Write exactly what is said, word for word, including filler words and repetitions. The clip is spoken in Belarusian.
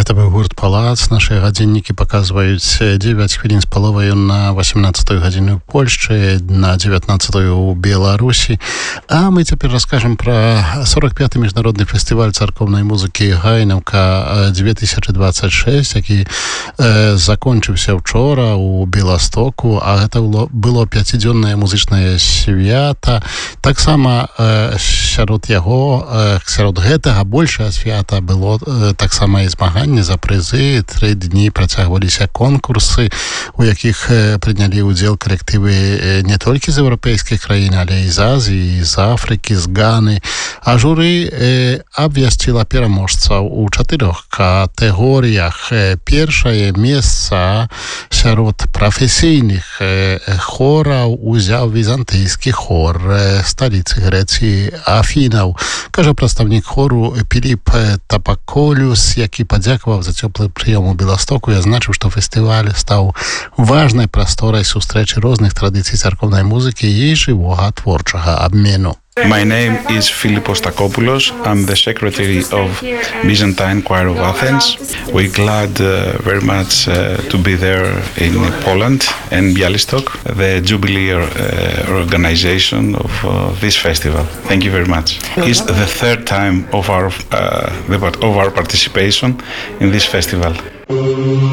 Гэта быў гурт «Палац». Нашыя гадзіннікі паказваюць дзевяць хвілін з паловаю на восемнадцатую гадзіну ў Польшчы, на девятнадцатую ў Беларусі. А мы цяпер раскажам пра сорок пяты міжнародны фестываль царкоўнай музыкі «Гайнаўка две тысячи двадцать шесть», які э, закончыўся учора ў Беластоку, а гэта было, было пяцідзённае музычнае свята. Таксама э, сярод яго, э, сярод гэтага большае свята было э, таксама і змаганне за прызы. Тры дні працягваліся конкурсы, у якіх прынялі ўдзел калектывы не толькі з еўрапейскіх краін, але і з Азіі, з Афрыкі, з Ганы. А журы э, абвясціла пераможцаў у чатырох катэгорыях. Першае месца сярод прафесійных э, хораў узяў візантыйскі хор э, сталіцы Грэцыі Афінаў. Кажа прадстаўнік хору Піліп Тапаколюс, які падзякаваў за цёплы прыём у Беластоку і азначыў, што фестываль стаў важнай прасторай сустрэчы розных традыцый царкоўнай музыкі і жывога творчага абмену. My name is Philippos Takopoulos. I'm the secretary of Byzantine Choir of Athens. We're glad uh, very much uh, to be there in Poland and Bialystok, the Jubilee uh, organization of uh, this festival. Thank you very much. It's the third time of our uh, of our participation in this festival.